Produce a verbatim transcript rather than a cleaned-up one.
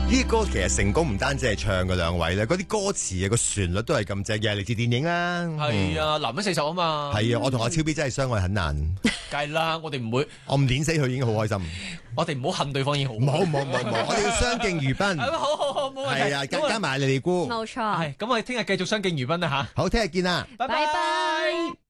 呢啲歌其實成功唔單止係唱嘅兩位咧，嗰啲歌詞啊個旋律都係咁正嘅，嚟自電影啦。 係啊，男人四十啊嘛。 係啊，我同阿超 B 真係相愛很難。 梗係啦，我哋唔會， 我唔碾死佢已經好開心。 我哋唔好恨對方已經好。 唔好唔好唔好唔好，我哋要相敬如賓。 好好好，冇問題。 係啊，加加埋你哋姑。 冇錯。 係咁，我哋聽日繼續相敬如賓啦吓。 好，聽日見啦。 拜拜。